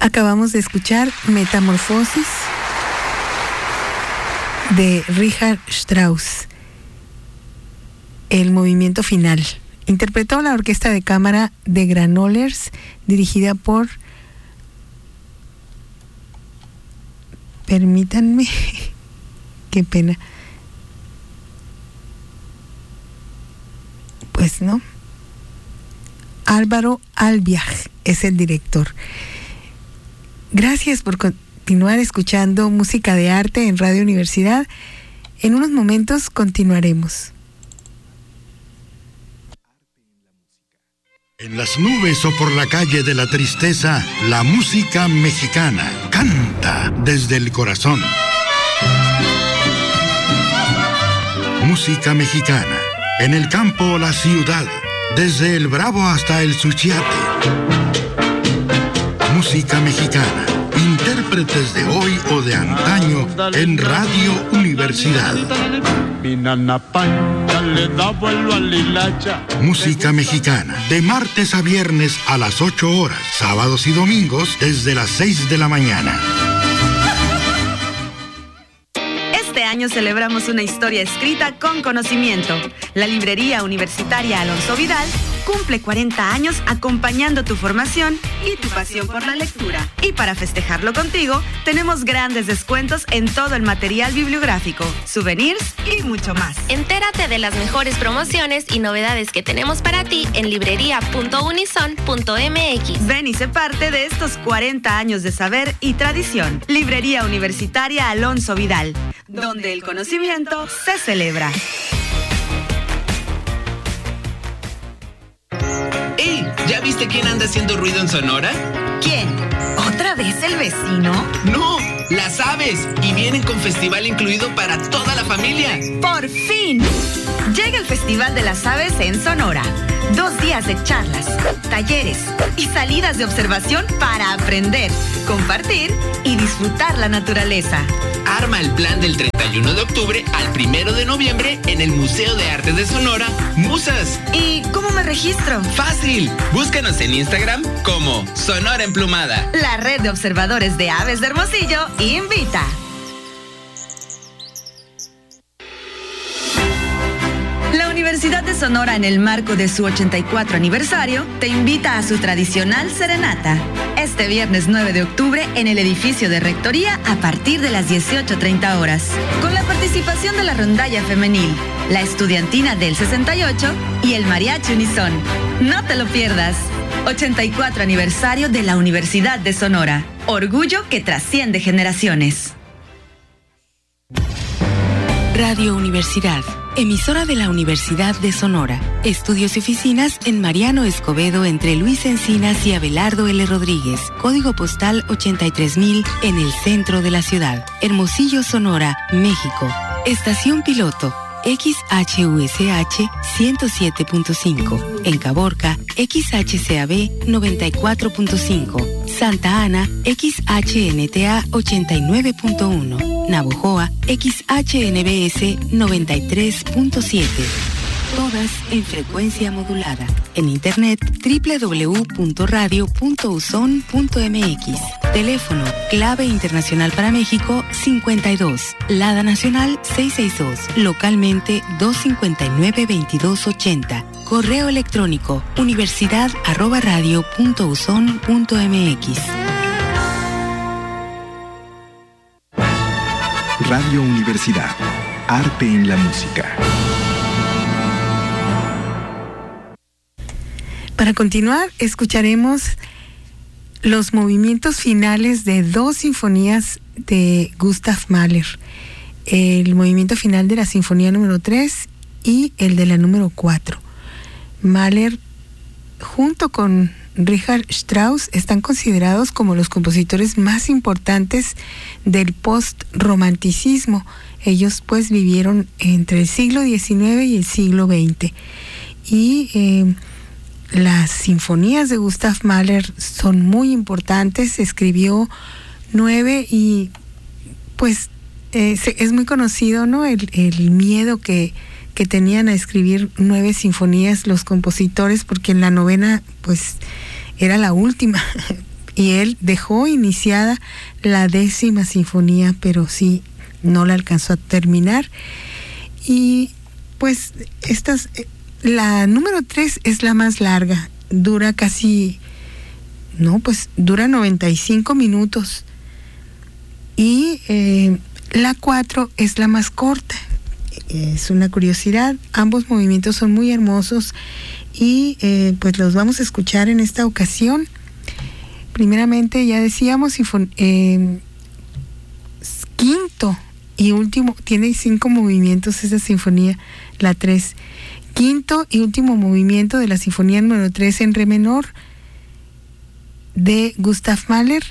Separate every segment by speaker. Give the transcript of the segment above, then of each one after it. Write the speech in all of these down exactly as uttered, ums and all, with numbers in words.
Speaker 1: Acabamos de escuchar Metamorfosis de Richard Strauss, el movimiento final. Interpretó la Orquesta de Cámara de Granollers, dirigida por... Permítanme, qué pena. Pues no. Álvaro Albiach es el director. Gracias por continuar escuchando música de arte en Radio Universidad. En unos momentos continuaremos.
Speaker 2: En las nubes o por la calle de la tristeza, la música mexicana canta desde el corazón. Música mexicana, en el campo o la ciudad, desde el Bravo hasta el Suchiate. Música mexicana, intérpretes de hoy o de antaño en Radio Universidad. Música mexicana, de martes a viernes a las ocho horas, sábados y domingos desde las seis de la mañana.
Speaker 3: Este año celebramos una historia escrita con conocimiento. La Librería Universitaria Alonso Vidal cumple cuarenta años acompañando tu formación y tu pasión por la lectura. Y para festejarlo contigo, tenemos grandes descuentos en todo el material bibliográfico, souvenirs y mucho más.
Speaker 4: Entérate de las mejores promociones y novedades que tenemos para ti en librería punto unison punto m x.
Speaker 3: Ven y sé parte de estos cuarenta años de saber y tradición. Librería Universitaria Alonso Vidal, donde el conocimiento se celebra.
Speaker 5: ¡Ey! ¿Ya viste quién anda haciendo ruido en Sonora?
Speaker 3: ¿Quién? ¿Otra vez el vecino?
Speaker 5: ¡No! ¡Las aves! Y vienen con festival incluido para toda la familia.
Speaker 3: ¡Por fin! Llega el Festival de las Aves en Sonora. Dos días de charlas, talleres y salidas de observación para aprender, compartir y disfrutar la naturaleza.
Speaker 5: Arma el plan del treinta y uno de octubre al primero de noviembre en el Museo de Artes de Sonora, Musas.
Speaker 3: ¿Y cómo me registro?
Speaker 5: ¡Fácil! Búscanos en Instagram como Sonora Emplumada.
Speaker 3: La red de observadores de aves de Hermosillo invita. La Universidad de Sonora, en el marco de su ochenta y cuatro aniversario, te invita a su tradicional serenata. Este viernes nueve de octubre en el edificio de Rectoría a partir de las dieciocho treinta horas. Con la participación de la rondalla femenil, la estudiantina del sesenta y ocho y el mariachi Unison. No te lo pierdas. ochenta y cuatro aniversario de la Universidad de Sonora. Orgullo que trasciende generaciones.
Speaker 6: Radio Universidad, emisora de la Universidad de Sonora. Estudios y oficinas en Mariano Escobedo entre Luis Encinas y Abelardo L. Rodríguez. Código postal ochenta y tres mil en el centro de la ciudad. Hermosillo, Sonora, México. Estación piloto X H U S H ciento siete punto cinco. En Caborca, X H C A B noventa y cuatro punto cinco. Santa Ana, X H N T A ochenta y nueve punto uno. Navojoa, X H N B S noventa y tres punto siete. Todas en frecuencia modulada. En internet, doble u doble u doble u punto radio punto uson punto m x. Teléfono, clave internacional para México cincuenta y dos. Lada nacional seiscientos sesenta y dos. Localmente doscientos cincuenta y nueve veintidós ochenta. Correo electrónico, universidad arroba radio punto uson punto m x.
Speaker 7: Radio Universidad. Arte en la música.
Speaker 1: Para continuar, escucharemos los movimientos finales de dos sinfonías de Gustav Mahler. El movimiento final de la sinfonía número tres y el de la número cuatro. Mahler, junto con Richard Strauss, están considerados como los compositores más importantes del post-romanticismo. Ellos pues vivieron entre el siglo diecinueve y el siglo veinte. Y eh, las sinfonías de Gustav Mahler son muy importantes. Escribió nueve y pues eh, es muy conocido, ¿no? El, el miedo que, que tenían a escribir nueve sinfonías los compositores, porque en la novena pues era la última. y él dejó iniciada la décima sinfonía, pero sí no la alcanzó a terminar. Y pues estas, la número tres es la más larga, dura casi, no, pues dura noventa y cinco minutos. Y eh, la cuatro es la más corta. Es una curiosidad, ambos movimientos son muy hermosos y eh, pues los vamos a escuchar en esta ocasión. Primeramente, ya decíamos, eh, quinto y último, tiene cinco movimientos esa sinfonía, la tres. Quinto y último movimiento de la sinfonía número tres en re menor de Gustav Mahler,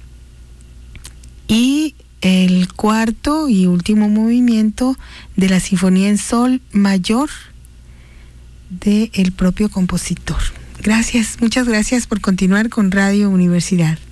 Speaker 1: y el cuarto y último movimiento de la sinfonía en sol mayor de el propio compositor. Gracias, muchas gracias por continuar con Radio Universidad.